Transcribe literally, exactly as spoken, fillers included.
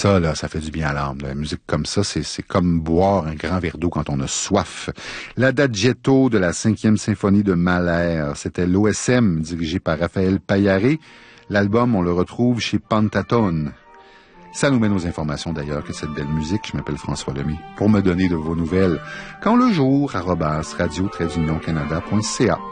Ça, là, ça fait du bien à l'âme. La musique comme ça, c'est, c'est comme boire un grand verre d'eau quand on a soif. L'Adagietto de la cinquième symphonie de Mahler, c'était l'O S M, dirigé par Raphaël Paillaré. L'album, on le retrouve chez Pantatone. Ça nous mène aux informations d'ailleurs que cette belle musique. Je m'appelle François Lemay. Pour me donner de vos nouvelles, quand le jour, arobase radio-canada.ca.